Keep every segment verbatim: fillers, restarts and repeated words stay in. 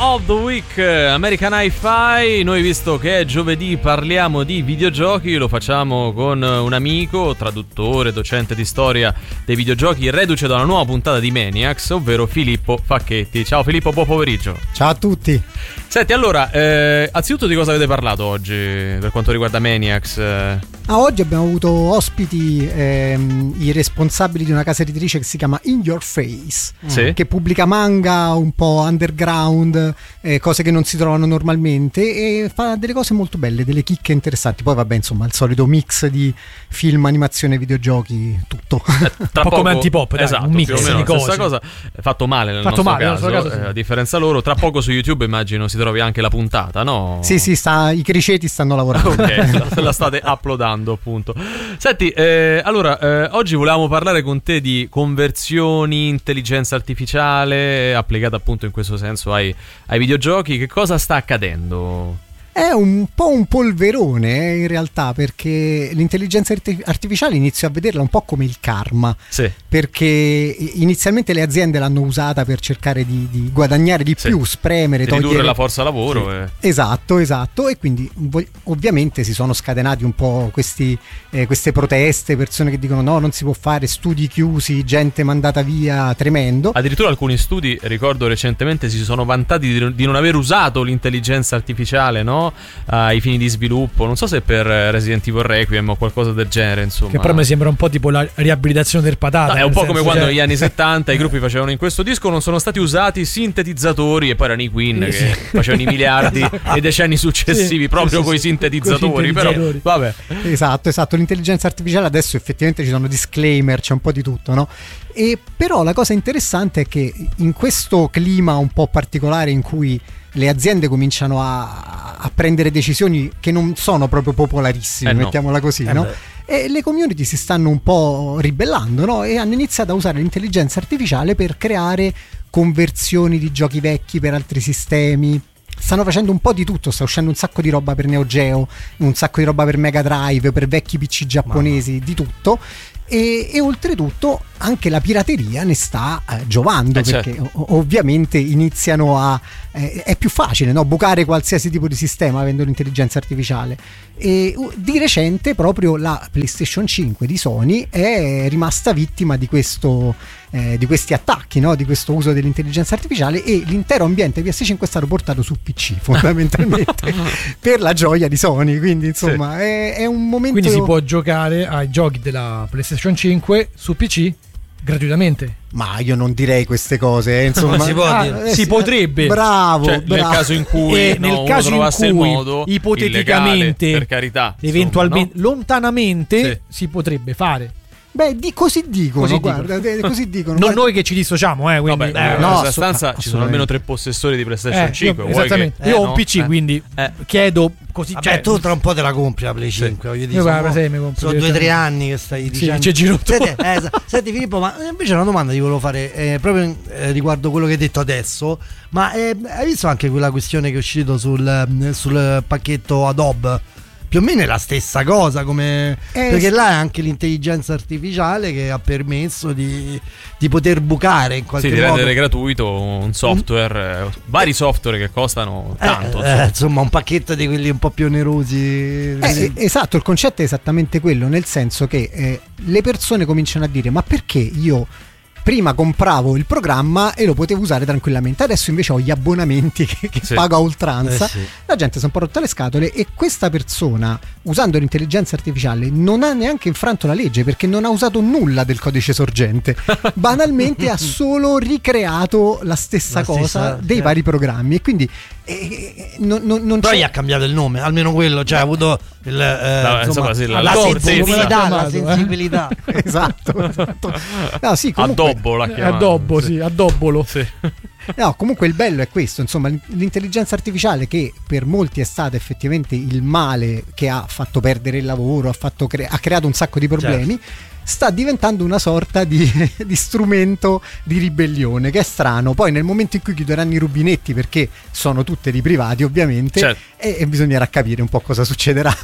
of the Week, American Hi-Fi. Noi, visto che è giovedì, parliamo di videogiochi. Lo facciamo con un amico, traduttore, docente di storia dei videogiochi, reduce da una nuova puntata di Maniacs, ovvero Filippo Facchetti. Ciao Filippo, buon pomeriggio. Ciao a tutti. Senti, allora, eh, anzitutto di cosa avete parlato oggi per quanto riguarda Maniacs? Ah, oggi abbiamo avuto ospiti ehm, i responsabili di una casa editrice che si chiama In Your Face, sì, che pubblica manga un po' underground, eh, cose che non si trovano normalmente, e fa delle cose molto belle, delle chicche interessanti. Poi vabbè, insomma, il solito mix di film, animazione, videogiochi, tutto. Eh, un po' come Antipop, dai, esatto, un mix più o meno di la cose. stessa cosa, fatto male nel fatto nostro male, caso, nel nostro caso sì. eh, a differenza loro. Tra poco su YouTube immagino si trovi anche la puntata, no? Sì, sì, sta, i criceti stanno lavorando. Ok, la, la state uploadando, appunto. Senti, eh, allora, eh, oggi volevamo parlare con te di conversioni, intelligenza artificiale applicata appunto in questo senso ai, ai videogiochi. Che cosa sta accadendo? È un po' un polverone, eh, in realtà, perché l'intelligenza artificiale inizio a vederla un po' come il karma, sì, perché inizialmente le aziende l'hanno usata per cercare di, di guadagnare di sì, più, spremere, di togliere ridurre la forza lavoro, sì. e... esatto, esatto, e quindi ovviamente si sono scatenati un po' questi, eh, queste proteste, persone che dicono no, non si può fare, studi chiusi, gente mandata via, tremendo. Addirittura alcuni studi, ricordo recentemente, si sono vantati di, di non aver usato l'intelligenza artificiale, no? Ai fini di sviluppo, non so se per Resident Evil Requiem o qualcosa del genere, insomma. Che però mi sembra un po' tipo la riabilitazione del patata. No, è un po' come quando cioè... negli anni settanta i gruppi facevano in questo disco non sono stati usati sintetizzatori, e poi erano i Queen che sì. facevano i miliardi nei decenni successivi, sì, proprio sì, con i sintetizzatori, però vabbè. Esatto, esatto, l'intelligenza artificiale adesso effettivamente ci sono disclaimer, c'è un po' di tutto, no? E però la cosa interessante è che in questo clima un po' particolare in cui le aziende cominciano a, a prendere decisioni che non sono proprio popolarissime, eh no. mettiamola così, eh no? E le community si stanno un po' ribellando, no? E hanno iniziato a usare l'intelligenza artificiale per creare conversioni di giochi vecchi per altri sistemi. Stanno facendo un po' di tutto, sta uscendo un sacco di roba per Neo Geo, un sacco di roba per Mega Drive, per vecchi P C giapponesi, Mamma. di tutto. E, e oltretutto anche la pirateria ne sta eh, giovando, eh perché certo. o- ovviamente iniziano a eh, è più facile, no? Bucare qualsiasi tipo di sistema avendo l'intelligenza artificiale. E uh, di recente proprio la PlayStation cinque di Sony è rimasta vittima di questo eh, di questi attacchi, no? Di questo uso dell'intelligenza artificiale, e l'intero ambiente P S cinque è stato portato su P C fondamentalmente per la gioia di Sony, quindi insomma sì. è, è un momento. Quindi si può giocare ai giochi della PlayStation cinque su P C gratuitamente. Ma io non direi queste cose, eh, insomma. Non si può ah, dire. eh, si potrebbe. Bravo, cioè, bravo. nel caso in cui e no, nel caso in cui il modo ipoteticamente illegale, per carità, eventualmente insomma, no? lontanamente sì. si potrebbe fare. Beh, di, così dicono, così guarda, dicono. così dicono. Non guarda. noi che ci dissociamo, eh, quindi Vabbè, eh, no, in no, questa stanza ci sono almeno tre possessori di PlayStation eh, cinque. Io, esattamente. Che, io eh, ho un no? P C, eh. quindi eh. chiedo così. Vabbè, cioè, tu tra un po' te la compri la Play cinque. Io io guarda, sei, mi compro sono due o tre anni che stai dicendo. Sì, c'è giro senti, eh, senti Filippo, ma invece una domanda ti volevo fare eh, proprio eh, riguardo quello che hai detto adesso. Ma eh, hai visto anche quella questione che è uscito sul, sul pacchetto Adobe? Più o meno è la stessa cosa, come eh, perché là è anche l'intelligenza artificiale che ha permesso di, di poter bucare in qualche sì, modo. Sì, di rendere gratuito un software, eh, vari software che costano tanto. Eh, insomma. Eh, insomma, un pacchetto di quelli un po' più onerosi. Eh, esatto, il concetto è esattamente quello, nel senso che eh, le persone cominciano a dire: ma perché io prima compravo il programma e lo potevo usare tranquillamente, adesso invece ho gli abbonamenti che, che sì. pago a oltranza. Eh sì. La gente si è un po' rotta le scatole, e questa persona, usando l'intelligenza artificiale, non ha neanche infranto la legge, perché non ha usato nulla del codice sorgente. Banalmente ha solo ricreato la stessa la cosa stessa, dei eh. vari programmi, e quindi eh, non, non, non poi c'è... ha cambiato il nome, almeno quello, cioè ha avuto il, eh, no, insomma, insomma, sì, la, la, la sensibilità, la eh. sensibilità. esatto, esatto. No, sì, comunque, Addobbo la chiamano. Addobbo, sì, addobbolo. Sì. No, comunque il bello è questo, insomma, l'intelligenza artificiale, che per molti è stata effettivamente il male che ha fatto perdere il lavoro, ha, fatto cre- ha creato un sacco di problemi, certo. sta diventando una sorta di, di strumento di ribellione, che è strano. Poi nel momento in cui chiuderanno i rubinetti, perché sono tutte di privati ovviamente, certo. e, e bisognerà capire un po' cosa succederà.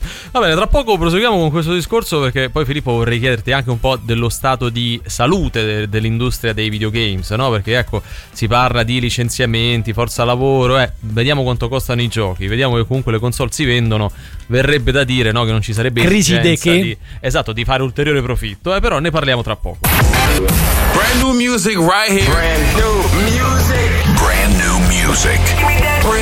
Va bene, tra poco proseguiamo con questo discorso, perché poi Filippo vorrei chiederti anche un po' dello stato di salute de- dell'industria dei videogames, no? Perché ecco, si parla di licenziamenti, forza lavoro, eh, vediamo quanto costano i giochi, vediamo che comunque le console si vendono, verrebbe da dire, no, che non ci sarebbe crisi de che di, esatto, di fare ulteriore profitto, eh, però ne parliamo tra poco. Brand new music right here. Brand new music. Brand new music.